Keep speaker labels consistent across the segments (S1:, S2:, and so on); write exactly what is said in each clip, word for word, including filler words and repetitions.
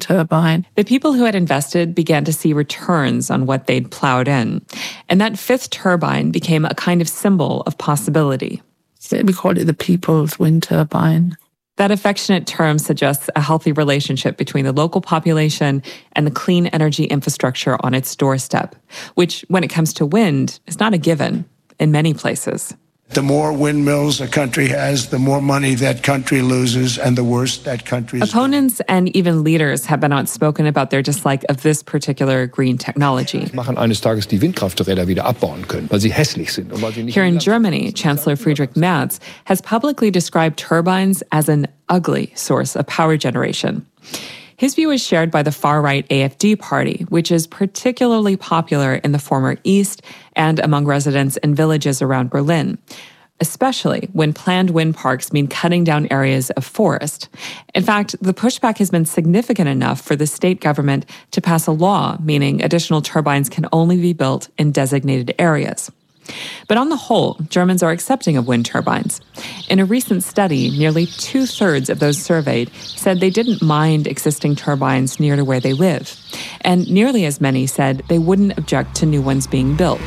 S1: turbine.
S2: The people who had invested began to see returns on what they'd plowed in. And that fifth turbine became a kind of symbol of possibility.
S1: We call it the people's wind turbine.
S2: That affectionate term suggests a healthy relationship between the local population and the clean energy infrastructure on its doorstep, which, when it comes to wind, is not a given in many places.
S3: The more windmills a country has, the more money that country loses, and the worse that country is.
S2: Opponents and even leaders have been outspoken about their dislike of this particular green technology.
S4: Machen eines Tages die Windkrafträder wieder abbauen können, weil sie hässlich sind und weil sie nicht.
S2: Here in Germany, Chancellor Friedrich Merz has publicly described turbines as an ugly source of power generation. His view is shared by the far-right A F D party, which is particularly popular in the former East and among residents in villages around Berlin, especially when planned wind parks mean cutting down areas of forest. In fact, the pushback has been significant enough for the state government to pass a law meaning additional turbines can only be built in designated areas. But on the whole, Germans are accepting of wind turbines. In a recent study, nearly two-thirds of those surveyed said they didn't mind existing turbines near to where they live. And nearly as many said they wouldn't object to new ones being built.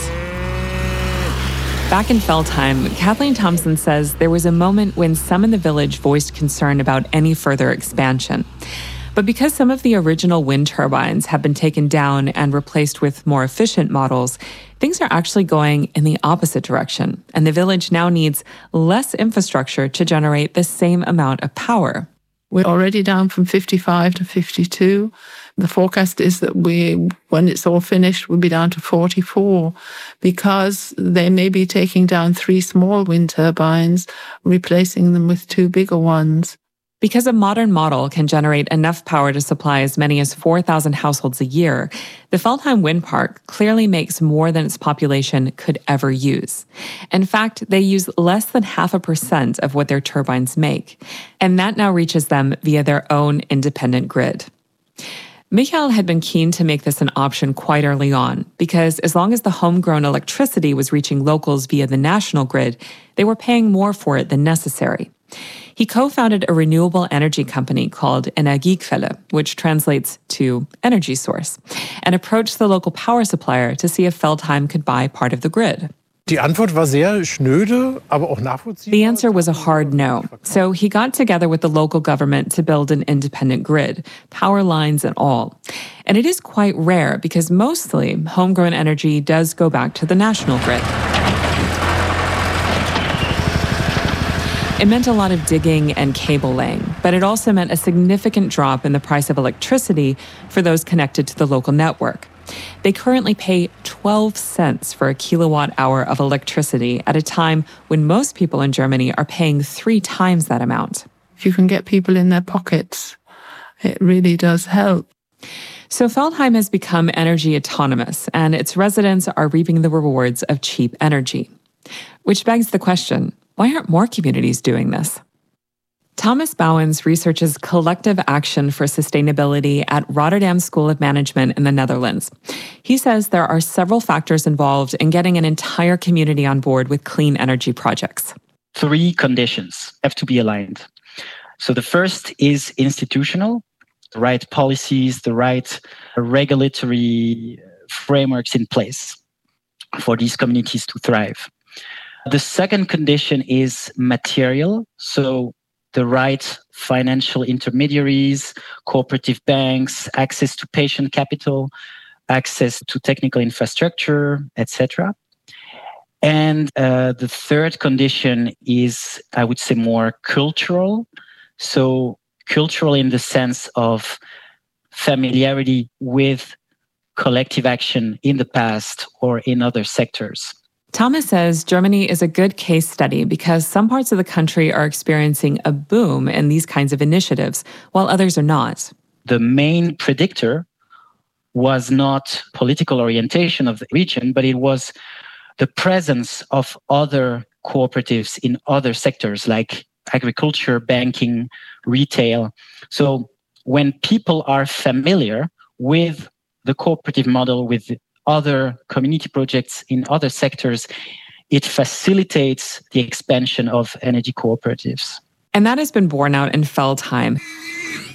S2: Back in Feldheim, Kathleen Thompson says there was a moment when some in the village voiced concern about any further expansion. But because some of the original wind turbines have been taken down and replaced with more efficient models, things are actually going in the opposite direction, and the village now needs less infrastructure to generate the same amount of power.
S1: We're already down from fifty-five to fifty-two. The forecast is that we, when it's all finished, we'll be down to forty-four, because they may be taking down three small wind turbines, replacing them with two bigger ones.
S2: Because a modern model can generate enough power to supply as many as four thousand households a year, the Feldheim Wind Park clearly makes more than its population could ever use. In fact, they use less than half a percent of what their turbines make, and that now reaches them via their own independent grid. Michael had been keen to make this an option quite early on, because as long as the homegrown electricity was reaching locals via the national grid, they were paying more for it than necessary. He co-founded a renewable energy company called Energiequelle, which translates to energy source, and approached the local power supplier to see if Feldheim could buy part of the grid.
S5: Die Antwort war sehr schnöde, aber auch nachvollziehbar.
S2: The answer was a hard no. So he got together with the local government to build an independent grid, power lines and all. And it is quite rare because mostly homegrown energy does go back to the national grid. It meant a lot of digging and cable laying, but it also meant a significant drop in the price of electricity for those connected to the local network. They currently pay twelve cents for a kilowatt hour of electricity at a time when most people in Germany are paying three times that amount.
S1: If you can get people in their pockets, it really does help.
S2: So Feldheim has become energy autonomous, and its residents are reaping the rewards of cheap energy. Which begs the question, why aren't more communities doing this? Thomas Bouwens researches collective action for sustainability at Rotterdam School of Management in the Netherlands. He says there are several factors involved in getting an entire community on board with clean energy projects.
S6: Three conditions have to be aligned. So the first is institutional, the right policies, the right regulatory frameworks in place for these communities to thrive. The second condition is material, so the right financial intermediaries, cooperative banks, access to patient capital, access to technical infrastructure, et cetera. And uh, the third condition is, I would say, more cultural. So cultural in the sense of familiarity with collective action in the past or in other sectors.
S2: Thomas says Germany is a good case study because some parts of the country are experiencing a boom in these kinds of initiatives, while others are not.
S6: The main predictor was not political orientation of the region, but it was the presence of other cooperatives in other sectors like agriculture, banking, retail. So when people are familiar with the cooperative model, with other community projects in other sectors, it facilitates the expansion of energy cooperatives.
S2: And that has been borne out in Feldheim.